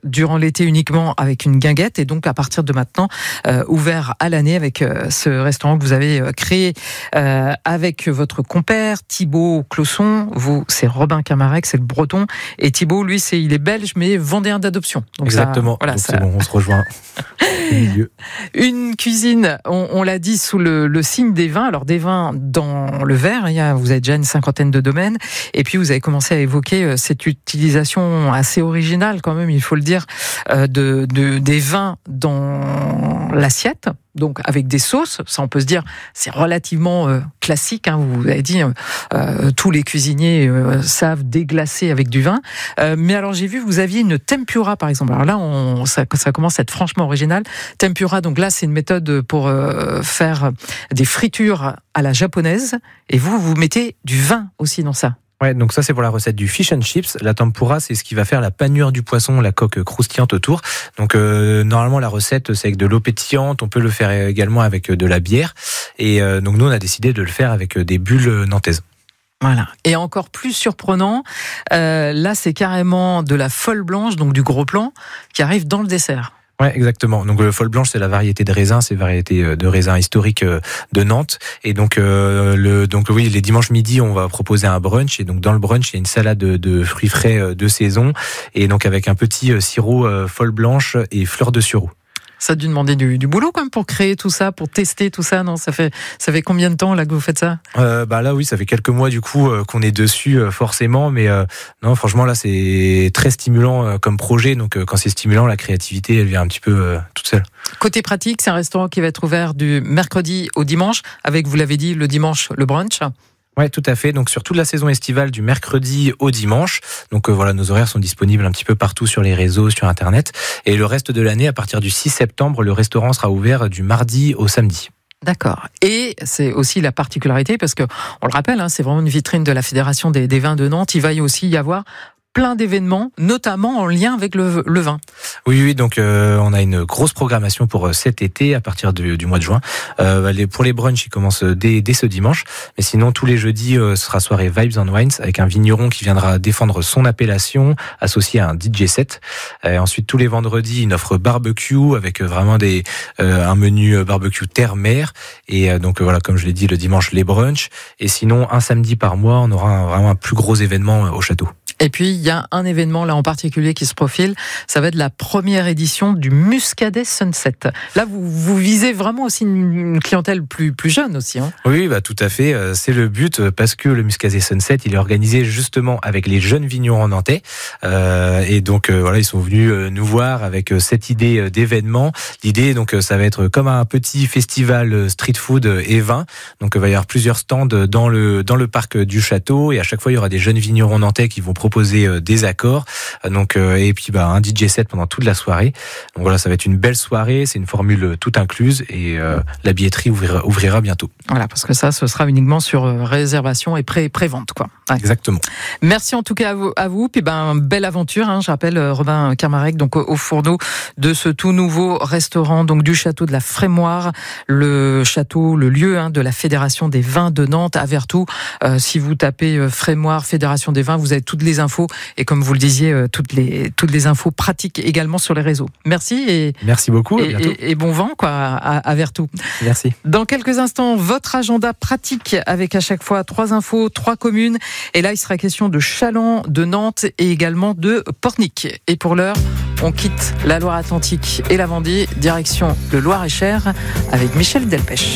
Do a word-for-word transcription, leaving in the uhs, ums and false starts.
durant l'été uniquement avec une guinguette et donc à partir de maintenant euh, ouvert à l'année avec euh, ce restaurant que vous avez euh, créé euh, avec votre compère Thibaut Closson. Vous, c'est Robin Camarec, c'est le breton, et Thibaut, lui, c'est il est belge mais vendéen d'adoption. Donc exactement. Ça, voilà, donc ça... c'est bon, on se rejoint au milieu. Une cuisine, on, on l'a dit, sous le, le signe des vins. Alors des vins dans le verre, il y a, vous avez déjà une cinquantaine de domaines, et puis vous avez commencé à évoquer cette utilisation assez originale quand même, il faut le dire, de, de des vins dans l'assiette. Donc avec des sauces, ça on peut se dire c'est relativement euh, classique. Hein, vous avez dit euh, tous les cuisiniers euh, savent déglacer avec du vin. Euh, mais alors j'ai vu vous aviez une tempura par exemple. Alors là on, ça, ça commence à être franchement original. Tempura, donc là c'est une méthode pour euh, faire des fritures à la japonaise. Et vous vous mettez du vin aussi dans ça. Ouais, donc ça c'est pour la recette du fish and chips. La tempura, c'est ce qui va faire la panure du poisson, la coque croustillante autour. Donc euh, normalement la recette c'est avec de l'eau pétillante. On peut le faire également avec de la bière. Et euh, donc nous on a décidé de le faire avec des bulles nantaises. Voilà. Et encore plus surprenant, euh, là c'est carrément de la folle blanche, donc du gros plan, qui arrive dans le dessert. Ouais, exactement. Donc le folle blanche, c'est la variété de raisin, c'est la variété de raisin historique de Nantes. Et donc euh, le donc oui, les dimanches midi, on va proposer un brunch. Et donc dans le brunch, il y a une salade de, de fruits frais de saison, et donc avec un petit sirop folle blanche et fleurs de sureau. Ça a dû demander du, du boulot quand même pour créer tout ça, pour tester tout ça, non ? Ça fait, ça fait combien de temps là que vous faites ça ? euh, Bah là oui, ça fait quelques mois du coup euh, qu'on est dessus euh, forcément, mais euh, non franchement là c'est très stimulant euh, comme projet, donc euh, quand c'est stimulant, la créativité elle vient un petit peu euh, toute seule. Côté pratique, c'est un restaurant qui va être ouvert du mercredi au dimanche, avec vous l'avez dit le dimanche le brunch. Ouais, tout à fait. Donc sur toute la saison estivale du mercredi au dimanche. Donc euh, voilà, nos horaires sont disponibles un petit peu partout sur les réseaux, sur Internet. Et le reste de l'année, à partir du six septembre, le restaurant sera ouvert du mardi au samedi. D'accord. Et c'est aussi la particularité, parce que on le rappelle, hein, c'est vraiment une vitrine de la Fédération des, des vins de Nantes. Il va y aussi y avoir plein d'événements, notamment en lien avec le, le vin. Oui, oui, donc euh, on a une grosse programmation pour cet été à partir de, du mois de juin. Euh, les, pour les brunchs, ils commencent dès, dès ce dimanche. Mais sinon, tous les jeudis, euh, ce sera soirée Vibes and Wines avec un vigneron qui viendra défendre son appellation, associé à un D J set. Et ensuite, tous les vendredis, une offre barbecue avec vraiment des, euh, un menu barbecue terre-mer. Et euh, donc voilà, comme je l'ai dit, le dimanche, les brunchs. Et sinon, un samedi par mois, on aura un, vraiment un plus gros événement au château. Et puis, il y a un événement là en particulier qui se profile. Ça va être la première édition du Muscadet Sunset. Là, vous, vous visez vraiment aussi une clientèle plus, plus jeune aussi. Hein. Oui, bah, tout à fait. C'est le but, parce que le Muscadet Sunset, il est organisé justement avec les jeunes vignerons nantais. Euh, et donc, euh, voilà, ils sont venus nous voir avec cette idée d'événement. L'idée, donc, ça va être comme un petit festival street food et vin. Donc, il va y avoir plusieurs stands dans le, dans le parc du château. Et à chaque fois, il y aura des jeunes vignerons nantais qui vont proposer des accords, donc euh, et puis bah un D J set pendant toute la soirée. Donc voilà, ça va être une belle soirée, c'est une formule toute incluse, et euh, la billetterie ouvrira, ouvrira bientôt. Voilà, parce que ça, ce sera uniquement sur réservation et pré pré-vente, quoi. Ouais. Exactement. Merci en tout cas à vous, à vous. Puis ben belle aventure. Hein, je rappelle Robin Camarec, donc au, au fourneau de ce tout nouveau restaurant, donc du château de la Frémoire, le château, le lieu hein, de la Fédération des vins de Nantes à Vertou. Euh, si vous tapez euh, Frémoire, Fédération des vins, vous avez toutes les infos, et comme vous le disiez, euh, toutes les toutes les infos pratiques également sur les réseaux. Merci et merci beaucoup. Et, et, et bon vent quoi à, à Vertou. Merci. Dans quelques instants, votre agenda pratique avec à chaque fois trois infos, trois communes. Et là, il sera question de Challans, de Nantes et également de Pornic. Et pour l'heure, on quitte la Loire-Atlantique et la Vendée, direction le Loir-et-Cher avec Michel Delpech.